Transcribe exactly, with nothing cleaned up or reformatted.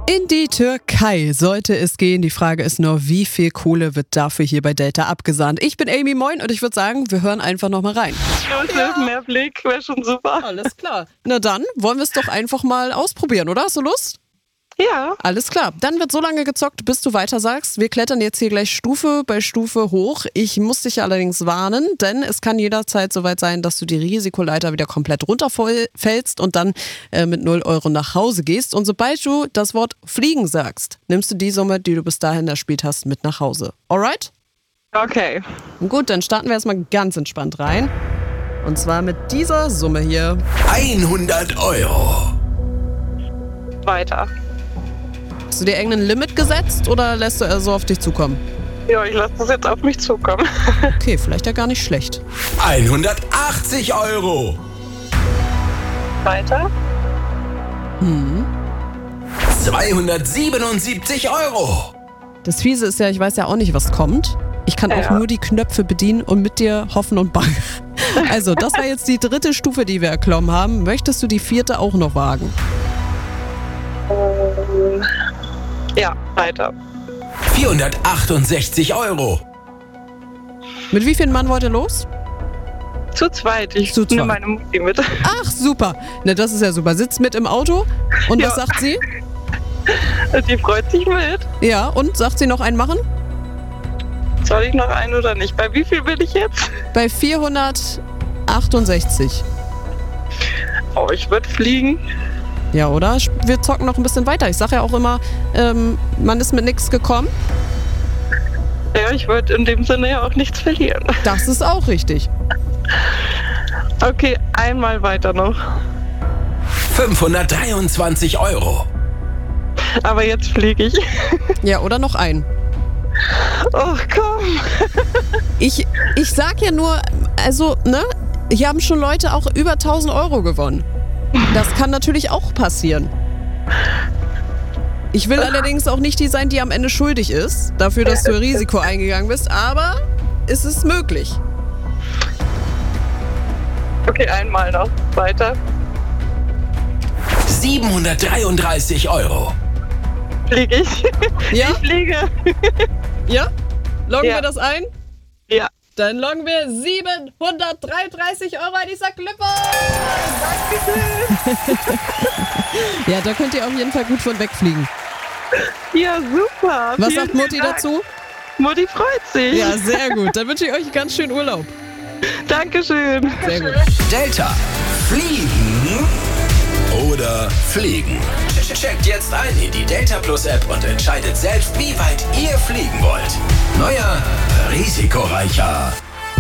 In die Türkei sollte es gehen. Die Frage ist nur, wie viel Kohle wird dafür hier bei Delta abgesahnt? Ich bin Amy, moin, und ich würde sagen, wir hören einfach nochmal rein. Ja. Mehr Blick wäre schon super. Alles klar. Na dann, wollen wir es doch einfach mal ausprobieren, oder? Hast du Lust? Ja. Alles klar. Dann wird so lange gezockt, bis du weiter sagst. Wir klettern jetzt hier gleich Stufe bei Stufe hoch. Ich muss dich allerdings warnen, denn es kann jederzeit soweit sein, dass du die Risikoleiter wieder komplett runterfällst und dann äh, mit null Euro nach Hause gehst. Und sobald du das Wort fliegen sagst, nimmst du die Summe, die du bis dahin erspielt hast, mit nach Hause. Alright? Okay. Gut, dann starten wir erstmal ganz entspannt rein. Und zwar mit dieser Summe hier. hundert Euro. Weiter. Hast du dir irgendein Limit gesetzt oder lässt du er so auf dich zukommen? Ja, ich lasse das jetzt auf mich zukommen. Okay, vielleicht ja gar nicht schlecht. hundertachtzig Euro. Weiter. Hm. zweihundertsiebenundsiebzig Euro. Das Fiese ist ja, ich weiß ja auch nicht, was kommt. Ich kann auch Ja. nur die Knöpfe bedienen und mit dir hoffen und bangen. Also, das war jetzt die dritte Stufe, die wir erklommen haben. Möchtest du die vierte auch noch wagen? Ähm, ja, weiter. vierhundertachtundsechzig Euro. Mit wie vielen Mann wollt ihr los? Zu zweit. Ich Zu zweit. nehme meine Mutti mit. Ach, super. Na, das ist ja super. Sitzt mit im Auto. Und was Ja. sagt sie? Die freut sich mit. Ja, und sagt sie noch einen machen? Soll ich noch einen oder nicht? Bei wie viel bin ich jetzt? Bei vierhundertachtundsechzig. Oh, ich würde fliegen. Ja, oder? Wir zocken noch ein bisschen weiter. Ich sage ja auch immer, ähm, man ist mit nichts gekommen. Ja, ich würde in dem Sinne ja auch nichts verlieren. Das ist auch richtig. Okay, einmal weiter noch. fünfhundertdreiundzwanzig Euro. Aber jetzt fliege ich. Ja, oder noch einen. Oh, komm. Ich, ich sag ja nur, also, ne? Hier haben schon Leute auch über tausend Euro gewonnen. Das kann natürlich auch passieren. Ich will allerdings auch nicht die sein, die am Ende schuldig ist, dafür, dass du Risiko eingegangen bist, aber es ist möglich. Okay, einmal noch. Weiter. siebenhundertdreiunddreißig Euro. Fliege ich. Ja? Ich fliege. Ja? Loggen Ja. wir das ein? Ja. Dann loggen wir siebenhundertdreiunddreißig Euro ein. Ich sag Glückwunsch! Ja, da könnt ihr auf jeden Fall gut von wegfliegen. Ja, super. Was Vielen, sagt Mutti vielen Dank. dazu? Mutti freut sich. Ja, sehr gut. Dann wünsche ich euch ganz schön Urlaub. Dankeschön. Sehr gut. Delta. Fliegen oder fliegen? Checkt jetzt ein in die Delta Plus App und entscheidet selbst, wie weit ihr fliegen wollt. Neuer, risikoreicher